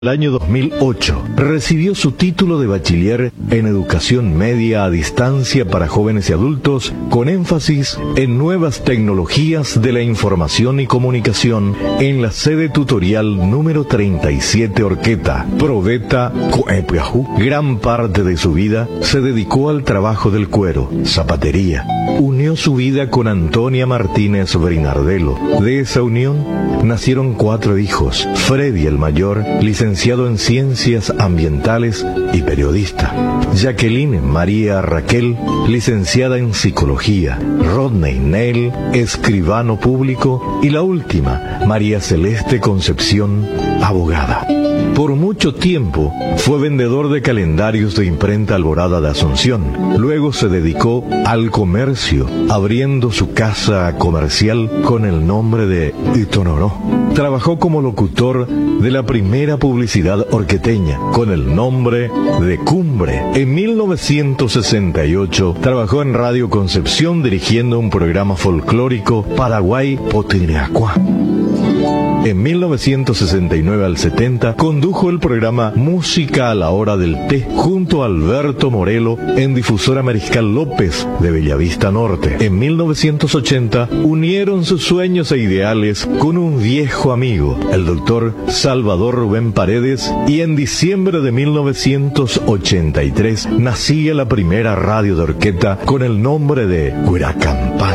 El año 2008 recibió su título de bachiller en educación media a distancia para jóvenes y adultos, con énfasis en nuevas tecnologías de la información y comunicación en la sede tutorial número 37 Orqueta, Proveta, Coepiajú. Gran parte de su vida se dedicó al trabajo del cuero, zapatería. Unió su vida con Antonia Martínez Brinardelo. De esa unión nacieron 4 hijos. Freddy, el mayor, licenciado en Ciencias Ambientales y periodista. Jacqueline María Raquel, licenciada en Psicología. Rodney Neil, escribano público. Y la última, María Celeste Concepción, abogada. Por mucho tiempo fue vendedor de calendarios de Imprenta Alborada de Asunción. Luego se dedicó al comercio, abriendo su casa comercial con el nombre de Itonoró. Trabajó como locutor de la primera publicidad orqueteña con el nombre de Cumbre. En 1968 trabajó en Radio Concepción dirigiendo un programa folclórico Paraguay Potiriacuá. En 1969 al 70 condujo el programa Música a la Hora del Té junto a Alberto Morelo en Difusora Mariscal López de Bellavista Norte. En 1980 unieron sus sueños e ideales con un viejo amigo, el doctor Salvador Rubén Paredes, y en diciembre de 1983 nacía la primera radio de orquesta con el nombre de Huracampana.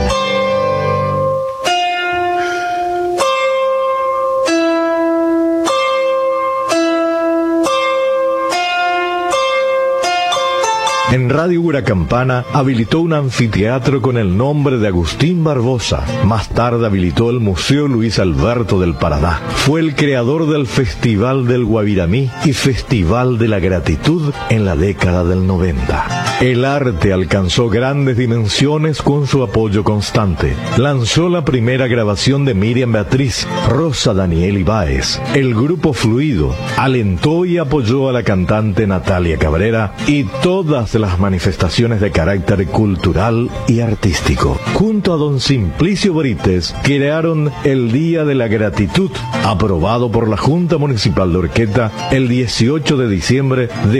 En Radio Huracampana habilitó un anfiteatro con el nombre de Agustín Barbosa. Más tarde habilitó el Museo Luis Alberto del Paraná. Fue el creador del Festival del Guaviramí y Festival de la Gratitud en la década del 90. El arte alcanzó grandes dimensiones con su apoyo constante. Lanzó la primera grabación de Miriam Beatriz, Rosa Daniel Ibáez. El grupo Fluido alentó y apoyó a la cantante Natalia Cabrera y todas las manifestaciones de carácter cultural y artístico. Junto a don Simplicio Brites crearon el Día de la Gratitud, aprobado por la Junta Municipal de Orqueta el 18 de diciembre de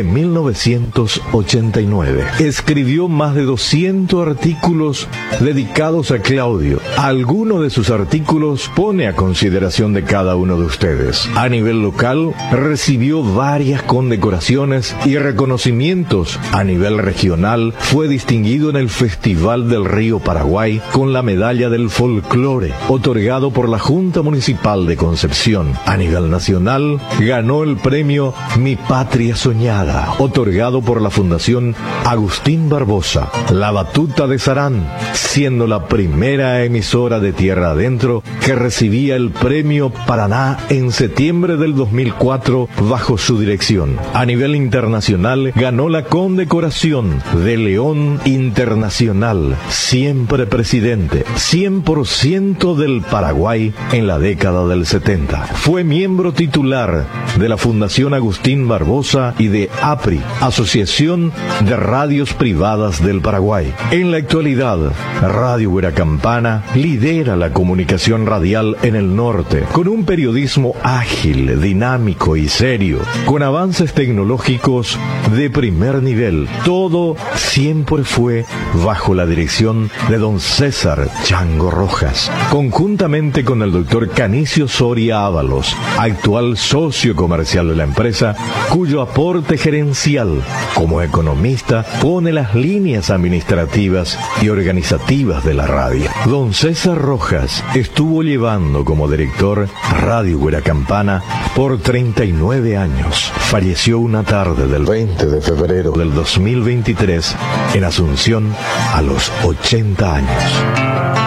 1989. Escribió más de 200 artículos dedicados a Claudio. Alguno de sus artículos pone a consideración de cada uno de ustedes. A nivel local, recibió varias condecoraciones y reconocimientos. A nivel regional, fue distinguido en el Festival del Río Paraguay con la Medalla del Folclore, otorgado por la Junta Municipal de Concepción. A nivel nacional, ganó el premio Mi Patria Soñada, otorgado por la Fundación Agustín Barbosa. La Batuta de Sarán, siendo la primera emisora de tierra adentro que recibía el premio Paraná en septiembre del 2004 bajo su dirección. A nivel internacional, ganó la condecoración de León Internacional, siempre presidente, 100% del Paraguay en la década del 70. Fue miembro titular de la Fundación Agustín Barbosa y de APRI, Asociación de Radios Privadas del Paraguay. En la actualidad, Radio Huracampana lidera la comunicación radial en el norte, con un periodismo ágil, dinámico y serio, con avances tecnológicos de primer nivel. Todo siempre fue bajo la dirección de don César Chango Rojas, conjuntamente con el doctor Canicio Soria Ábalos, actual socio comercial de la empresa, cuyo aporte gerencial como economista pone las líneas administrativas y organizativas de la radio. Don César Rojas estuvo llevando como director Radio Huracampana por 39 años. Falleció una tarde del 20 de febrero del 2023 en Asunción a los 80 años.